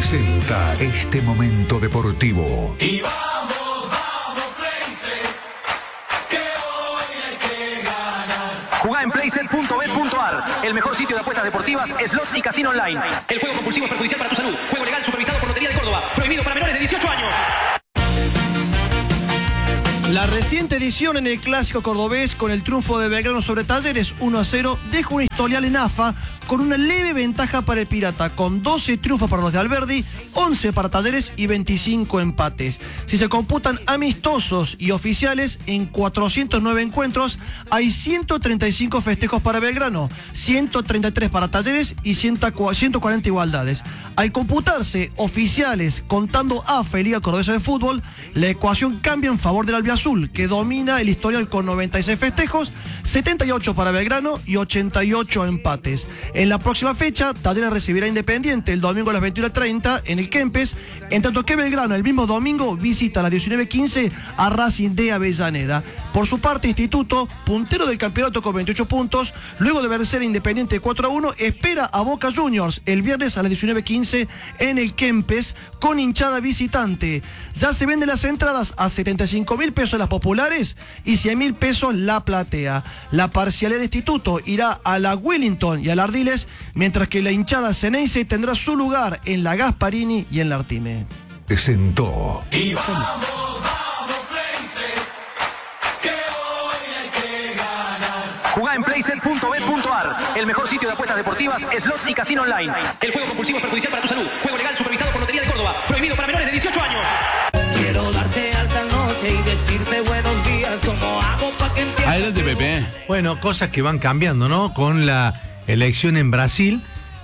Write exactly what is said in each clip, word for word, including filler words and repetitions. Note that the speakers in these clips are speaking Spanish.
presenta este momento deportivo. Y vamos, vamos, Playset, que hoy hay que ganar. Jugá en playset punto bet punto ar, el mejor sitio de apuestas deportivas, slots y casino online. El juego compulsivo es perjudicial para tu salud. Juego legal supervisado por Lotería de Córdoba. Prohibido para menores de dieciocho años. La reciente edición en el Clásico Cordobés con el triunfo de Belgrano sobre Talleres uno a cero deja un historial en A F A con una leve ventaja para el Pirata, con doce triunfos para los de Alberdi, once para Talleres y veinticinco empates. Si se computan amistosos y oficiales, en cuatrocientos nueve encuentros hay ciento treinta y cinco festejos para Belgrano, ciento treinta y tres para Talleres y ciento cuarenta igualdades. Al computarse oficiales contando A F A y Liga Cordobesa de Fútbol, la ecuación cambia en favor del albiazul, que domina el historial con noventa y seis festejos, setenta y ocho para Belgrano y ochenta y ocho empates. En la próxima fecha, Talleres recibirá Independiente el domingo a las veintiuna treinta en el Kempes, en tanto que Belgrano el mismo domingo visita a las diecinueve quince a Racing de Avellaneda. Por su parte, Instituto, puntero del campeonato con veintiocho puntos, luego de vencer a Independiente cuatro a uno, espera a Boca Juniors el viernes a las diecinueve quince en el Kempes con hinchada visitante. Ya se venden las entradas a setenta y cinco mil pesos las populares y cien mil pesos la platea. La parcialidad de Instituto irá a la Wellington y a la Ardiles, mientras que la hinchada Ceneice tendrá su lugar en la Gasparini y en la Artime. Presentó. Y vamos, vamos, Playset, que hoy hay que ganar. Jugá en playset punto bet punto ar, el mejor sitio de apuestas deportivas, slots y casino online. El juego compulsivo es perjudicial para tu salud. Juego legal supervisado por Lotería de Córdoba. Prohibido para menores de dieciocho años. Quiero darte alta noche y decirte buenos días, como hago pa' que entiendas. Adelante, Pepe. Bueno, cosas que van cambiando, ¿no? Con la elección en Brasil.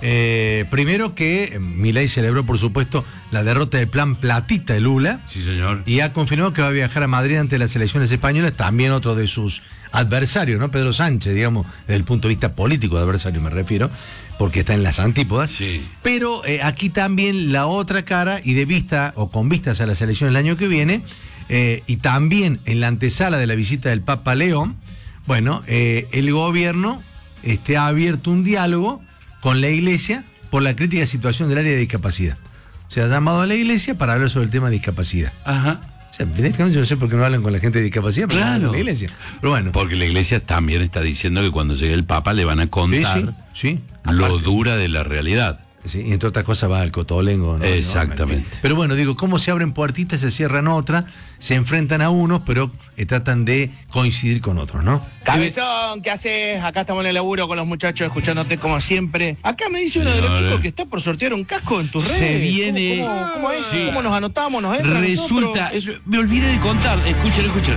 Eh, primero que Milei celebró, por supuesto, la derrota del plan Platita de Lula. Sí, señor. Y ha confirmado que va a viajar a Madrid ante las elecciones españolas. También otro de sus adversarios, ¿no? Pedro Sánchez, digamos, desde el punto de vista político de adversario me refiero, porque está en las antípodas. Sí. Pero eh, aquí también la otra cara, y de vista o con vistas a las elecciones del año que viene, eh, y también en la antesala de la visita del Papa León, bueno, eh, el gobierno este, ha abierto un diálogo con la Iglesia por la crítica situación del área de discapacidad. Se ha llamado a la Iglesia para hablar sobre el tema de discapacidad. Ajá. O sea, yo no sé por qué no hablan con la gente de discapacidad, pero Claro. hablan con la Iglesia. Pero bueno. Porque la Iglesia también está diciendo que cuando llegue el Papa le van a contar Sí, sí, sí. lo Aparte. dura de la realidad. Sí, y entre otras cosas va al cotolengo, ¿no? Exactamente. No, pero bueno, digo, cómo se abren puertitas, se cierran otras, se enfrentan a unos, pero eh, tratan de coincidir con otros, ¿no? Cabezón, ¿qué haces? Acá estamos en el laburo con los muchachos escuchándote como siempre. Acá me dice uno de los Señores. chicos que está por sortear un casco en tus Se redes. viene- ¿Cómo, cómo, cómo es? Sí. ¿Cómo nos anotamos? ¿Nos entra a Resulta, nosotros? me olvidé de contar, escuchen, escuchen.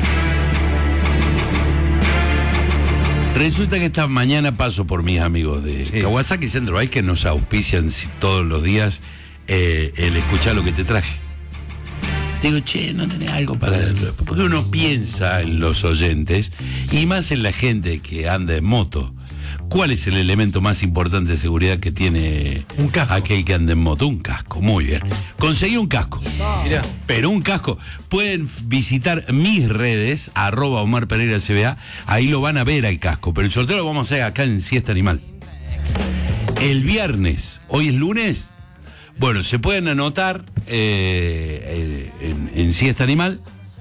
Resulta que esta mañana paso por mis amigos de Sí. Kawasaki Centro Bike que nos auspician si- todos los días eh, el escuchar lo que te traje. Digo, che, ¿no tenés algo para...? Porque uno piensa en los oyentes y más en la gente que anda en moto. ¿Cuál es el elemento más importante de seguridad que tiene Un casco. aquel que anda en moto? Un casco, muy bien. Conseguí un casco. Mirá. Pero un casco. Pueden visitar mis redes, arroba Omar Pereira C B A, ahí lo van a ver al casco. Pero el sorteo lo vamos a hacer acá en Siesta Animal. El viernes, hoy es lunes, bueno, se pueden anotar eh, eh, en, en Siesta Animal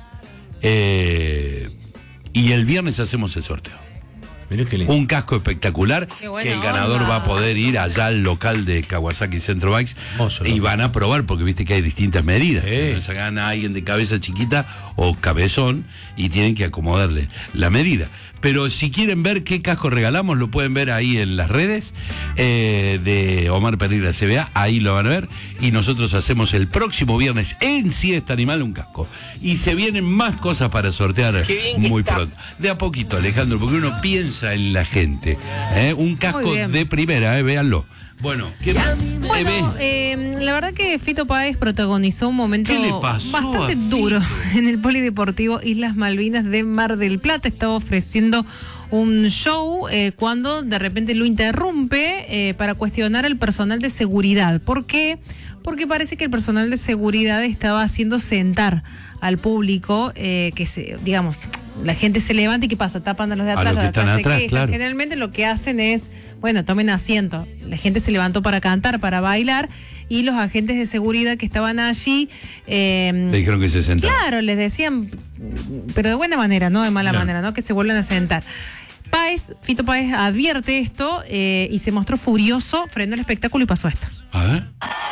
eh, y el viernes hacemos el sorteo. Mirá qué lindo. Un casco espectacular Qué buena que el ganador onda. va a poder ir allá al local de Kawasaki Centro Bikes Hermoso y local. van a probar porque viste que hay distintas medidas. Sí. Entonces sacan a alguien de cabeza chiquita o cabezón y tienen que acomodarle la medida. Pero si quieren ver qué casco regalamos, lo pueden ver ahí en las redes eh, de Omar Pereira C B A, ahí lo van a ver. Y nosotros hacemos el próximo viernes en Siesta Animal un casco. Y se vienen más cosas para sortear Qué bien que muy estás. pronto. De a poquito, Alejandro, porque uno piensa en la gente. ¿eh? Un casco Muy bien. de primera, eh, véanlo. Bueno, ¿qué más? Bueno, Eh, eh, la verdad que Fito Páez protagonizó un momento ¿Qué le pasó bastante a Fito? duro en el Polideportivo Islas Malvinas de Mar del Plata. Estaba ofreciendo un show eh, cuando de repente lo interrumpe eh, para cuestionar al personal de seguridad. ¿Por qué? Porque parece que el personal de seguridad estaba haciendo sentar al público, eh, que se, digamos, la gente se levanta y ¿qué pasa? Tapan a los de A atrás, los que de están atrás se atrás, quejan. claro. Generalmente lo que hacen es, bueno, tomen asiento. La gente se levantó para cantar, para bailar, y los agentes de seguridad que estaban allí... eh, Le dijeron que se sentaran. Claro, les decían, pero de buena manera, no de mala Claro. manera, ¿no? Que se vuelvan a sentar. Páez, Fito Páez advierte esto eh, y se mostró furioso, frenó el espectáculo y pasó esto. A ver.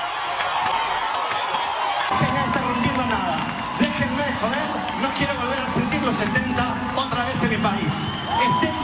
Se me está rompiendo nada. Déjenme de joder. No quiero volver a sentir los setenta otra vez en mi país. Estén